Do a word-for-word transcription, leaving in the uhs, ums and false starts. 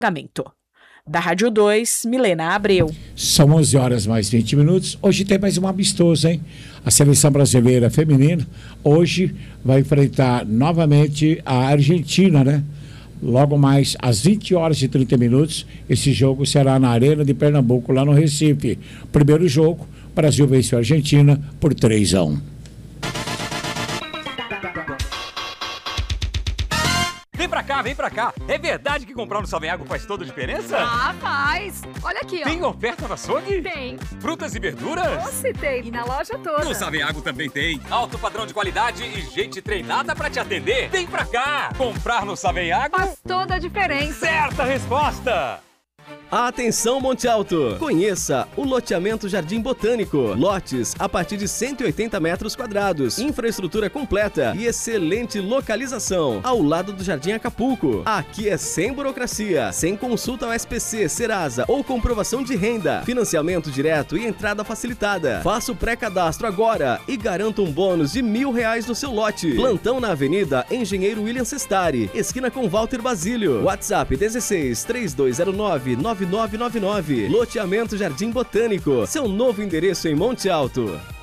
Da Rádio dois, Milena Abreu. São onze horas mais vinte minutos. Hoje tem mais um amistoso, hein? A seleção brasileira feminina hoje vai enfrentar novamente a Argentina, né? Logo mais às vinte horas e trinta minutos, esse jogo será na Arena de Pernambuco, lá no Recife. Primeiro jogo, Brasil venceu a Argentina por três a um. Vem pra cá, vem pra cá. É verdade que comprar no Savenhago faz toda a diferença? Ah, faz. Olha aqui, ó. Tem oferta no açougue? Tem. Frutas e verduras? Nossa, tem. E na loja toda. No Savenhago também tem. Alto padrão de qualidade e gente treinada pra te atender. Vem pra cá. Comprar no Savenhago faz toda a diferença. Certa resposta. Atenção, Monte Alto! Conheça o loteamento Jardim Botânico. Lotes a partir de cento e oitenta metros quadrados. Infraestrutura completa e excelente localização. Ao lado do Jardim Acapulco. Aqui é sem burocracia, sem consulta ao S P C, Serasa ou comprovação de renda. Financiamento direto e entrada facilitada. Faça o pré-cadastro agora e garanta um bônus de mil reais no seu lote. Plantão na Avenida Engenheiro William Sestari, esquina com Walter Basílio. WhatsApp dezesseis, três dois zero nove, nove nove nove nove. Loteamento Jardim Botânico, seu novo endereço em Monte Alto.